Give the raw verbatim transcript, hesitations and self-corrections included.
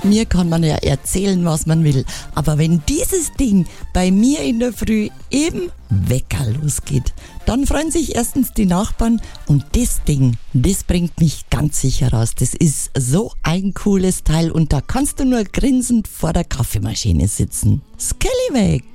Mir kann man ja erzählen, was man will. Aber wenn dieses Ding bei mir in der Früh im Wecker losgeht, dann freuen sich erstens die Nachbarn und das Ding, das bringt mich ganz sicher raus. Das ist so ein cooles Teil und da kannst du nur grinsend vor der Kaffeemaschine sitzen. Skellyweg!